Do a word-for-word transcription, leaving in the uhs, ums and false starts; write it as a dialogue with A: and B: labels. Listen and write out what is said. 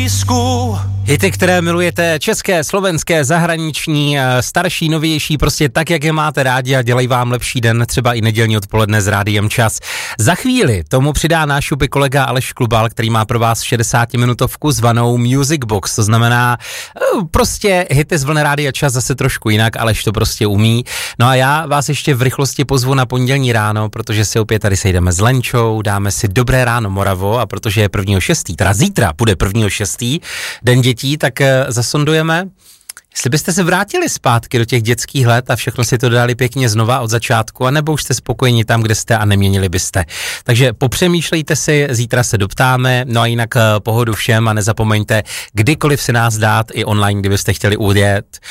A: Hity, které milujete, české, slovenské, zahraniční, starší, novější, prostě tak, jak je máte rádi a dělají vám lepší den, třeba i nedělní odpoledne s Rádiem Čas. Za chvíli tomu přidá náš šupy kolega Aleš Klubal, který má pro vás šedesátiminutovku zvanou Music Box, to znamená prostě hity z vlny Rádia Čas zase trošku jinak, Aleš to prostě umí. No a já vás ještě v rychlosti pozvu na pondělní ráno, protože si opět tady sejdeme s Lenčou, dáme si Dobré ráno Moravo a protože je prvního šestý, teda zítra bude prvního šestý, den dětí, tak zasondujeme, jestli byste se vrátili zpátky do těch dětských let a všechno si to dali pěkně znova od začátku, anebo už jste spokojeni tam, kde jste a neměnili byste. Takže popřemýšlejte si, zítra se doptáme, no a jinak pohodu všem a nezapomeňte kdykoliv si nás dát i online, kdybyste chtěli ujet,